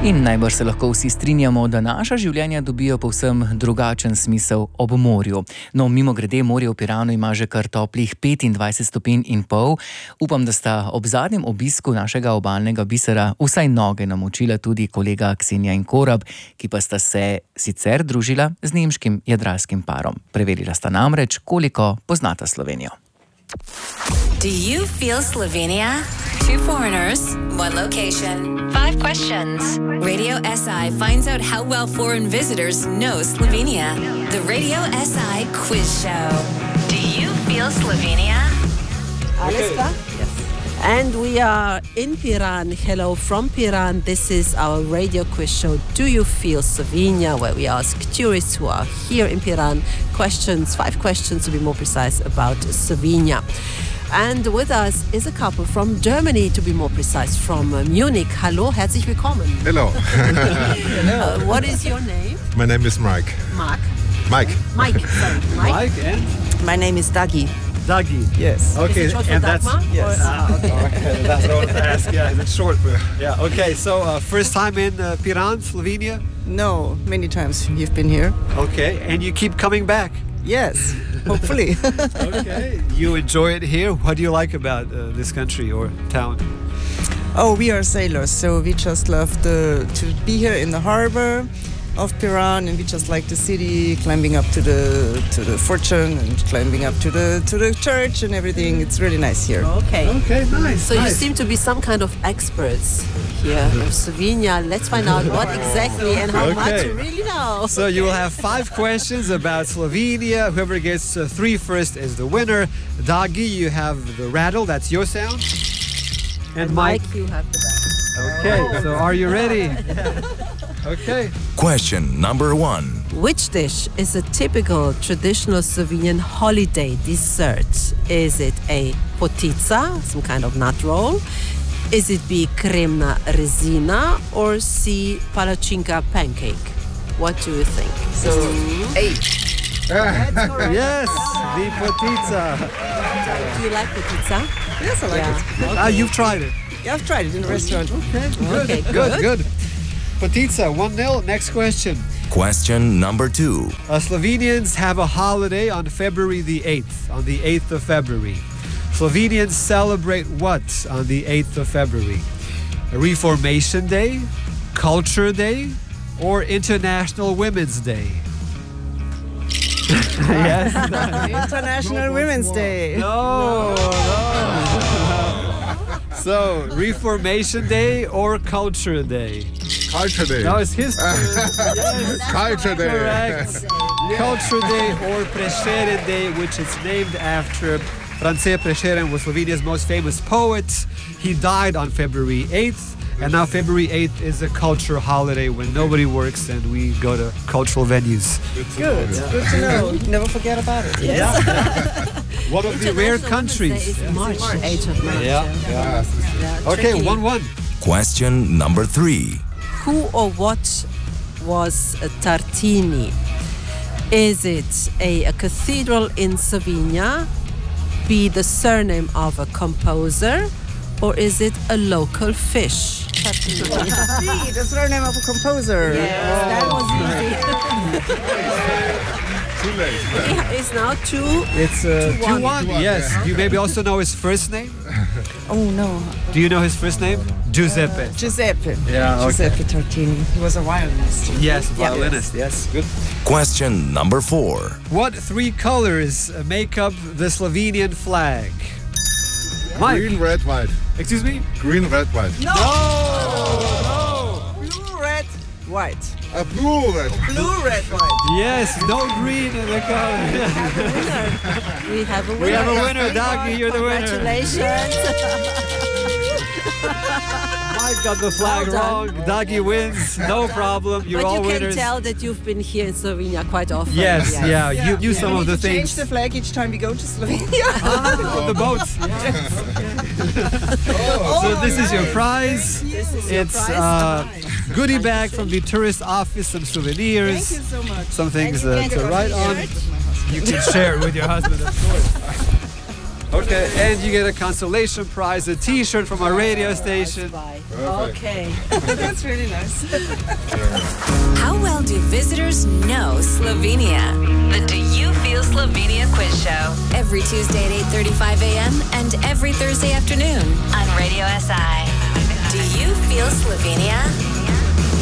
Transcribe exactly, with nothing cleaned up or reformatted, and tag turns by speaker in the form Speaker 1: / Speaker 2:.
Speaker 1: In najbrž se lahko vsi strinjamo, da naša življenja dobijo povsem drugačen smisel ob morju. No, mimogrede, morje v Piranu ima že kar toplih petindvajset stopinj in pol. Upam, da sta ob zadnjem obisku našega obalnega bisera vsaj noge namočila tudi kolega Ksenija in Korab, ki pa sta se sicer družila z nemškim jadralskim parom. Preverila sta namreč, koliko poznata Slovenijo.
Speaker 2: Do you feel Slovenia? Two foreigners, one location, five questions. Radio S I finds out how well foreign visitors know Slovenia. The Radio S I Quiz Show. Do you feel Slovenia?
Speaker 3: Alles klar? Yes. And we are in Piran. Hello from Piran. This is our radio quiz show, Do You Feel Slovenia? Where we ask tourists who are here in Piran questions, five questions to be more precise, about Slovenia. And with us is a couple from Germany, to be more precise, from uh, Munich. Hallo, herzlich willkommen.
Speaker 4: Hello.
Speaker 3: Hello. Uh, what is your name?
Speaker 4: My name is Mike.
Speaker 3: Mark?
Speaker 4: Mike.
Speaker 3: Mike, sorry. Mike?
Speaker 5: Mike and?
Speaker 6: My name is Dagi.
Speaker 5: Dagi.
Speaker 6: Yes.
Speaker 5: Okay,
Speaker 3: Is it short for
Speaker 5: and that's
Speaker 3: Dagmar?
Speaker 5: yes.
Speaker 3: Or- ah, okay.
Speaker 5: Okay, that's what I wanted to ask. Yeah, is it short? Yeah. Okay. So uh, first time in uh, Piran, Slovenia.
Speaker 6: No, many times you've been here.
Speaker 5: Okay, and you keep coming back.
Speaker 6: Yes, hopefully.
Speaker 5: Okay. You enjoy it here. What do you like about uh, this country or town?
Speaker 6: Oh, we are sailors, so we just love the, to be here in the harbor of Piran, and we just like the city, climbing up to the to the fortune and climbing up to the to the church and everything. It's really nice here.
Speaker 3: Okay.
Speaker 5: Okay, nice.
Speaker 3: So you
Speaker 5: nice.
Speaker 3: seem to be some kind of experts here of Slovenia. Let's find out what exactly and how much
Speaker 5: Okay.
Speaker 3: you really know.
Speaker 5: So you will have five questions about Slovenia. Whoever gets uh, three first is the winner. Dagi, you have the rattle. That's your sound. And Mike.
Speaker 3: Mike, you have the best.
Speaker 5: Okay. So are you ready? Okay.
Speaker 7: Question number one.
Speaker 3: Which dish is a typical traditional Slovenian holiday dessert? Is it A, potica, some kind of nut roll? Is it B, kremna rezina? Or C, palačinka pancake? What do you think?
Speaker 6: So, eight.
Speaker 3: That's correct.
Speaker 5: Yes, the potica.
Speaker 3: Do you like potica?
Speaker 6: Yes, I like
Speaker 3: Yeah.
Speaker 6: it.
Speaker 5: Ah, you've tried it.
Speaker 6: Yeah, I've tried it in a restaurant.
Speaker 5: Okay, good,
Speaker 3: Okay,
Speaker 5: good,
Speaker 3: good.
Speaker 5: good. Potica, one nil. Next question.
Speaker 7: Question number two.
Speaker 5: Uh, Slovenians have a holiday on February the eighth, on the eighth of February. Slovenians celebrate what on the eighth of February? A Reformation Day, Culture Day, or International Women's Day? Yes.
Speaker 6: International Women's Day.
Speaker 5: No, no. So, Reformation Day or Culture Day?
Speaker 4: Culture Day.
Speaker 5: No, it's history. Yes,
Speaker 4: Culture Day.
Speaker 5: correct. Culture Day or Prešeren Day, which is named after France Prešeren, was Slovenia's most famous poet. He died on February eighth, and now February eighth is a culture holiday when nobody works and we go to cultural venues.
Speaker 6: Good. Good to know. Never forget about it.
Speaker 5: Yeah. One of the rare
Speaker 3: International
Speaker 5: countries.
Speaker 3: Women's Day is March, eighth of March.
Speaker 5: Yeah.
Speaker 3: Yeah,
Speaker 5: Okay,
Speaker 3: tricky.
Speaker 5: one one.
Speaker 7: Question number three.
Speaker 3: Who or what was Tartini? Is it A, a cathedral in Slovenia, B, the surname of a composer, or is it a local fish? Tartini.
Speaker 6: See, the surname of a composer.
Speaker 3: That was easy.
Speaker 4: Too late.
Speaker 3: It's now two.
Speaker 5: It's uh,
Speaker 3: Two
Speaker 5: two
Speaker 3: one.
Speaker 5: one. Yes. Do you maybe also know his first name?
Speaker 6: Oh, no.
Speaker 5: Do you know his first name? Giuseppe.
Speaker 6: Giuseppe.
Speaker 5: Yeah, okay.
Speaker 6: Giuseppe Tartini. He was a violinist.
Speaker 5: Yes,
Speaker 6: Yeah.
Speaker 5: violinist. Yes, good.
Speaker 7: Question number four.
Speaker 5: What three colors make up the Slovenian flag? Mike.
Speaker 4: Green, red, white.
Speaker 5: Excuse me?
Speaker 4: Green, red, white.
Speaker 5: No!
Speaker 6: Blue, red, white.
Speaker 4: A blue, red.
Speaker 6: Blue, red, white.
Speaker 5: Yes, no green in the color.
Speaker 3: We have a winner.
Speaker 5: We have a winner, Dagi, you're the winner.
Speaker 3: Congratulations.
Speaker 5: Mike got the flag
Speaker 3: Well
Speaker 5: wrong.
Speaker 3: done.
Speaker 5: Dagi wins. No problem. You're
Speaker 3: but
Speaker 5: all
Speaker 3: you can
Speaker 5: winners.
Speaker 3: tell that you've been here in Slovenia quite often.
Speaker 5: Yes, yeah, you knew some
Speaker 6: we
Speaker 5: of
Speaker 6: need
Speaker 5: the
Speaker 6: to change
Speaker 5: things.
Speaker 6: the flag each time we go to Slovenia.
Speaker 5: Ah, the boats. So this is your prize.
Speaker 3: This is your
Speaker 5: It's
Speaker 3: prize.
Speaker 5: uh, goodie bag from the tourist office, some souvenirs,
Speaker 6: Thank you so much.
Speaker 5: some things
Speaker 6: And you
Speaker 5: uh,
Speaker 6: can
Speaker 5: to write on.
Speaker 6: share it with my husband.
Speaker 5: You can share it with your husband, of course. Okay, and you get a consolation prize, a T-shirt from our radio station.
Speaker 3: Okay.
Speaker 6: That's really nice.
Speaker 2: How well do visitors know Slovenia? The Do You Feel Slovenia quiz show. Every Tuesday at eight thirty-five a.m. and every Thursday afternoon on Radio S I. Do you feel Slovenia?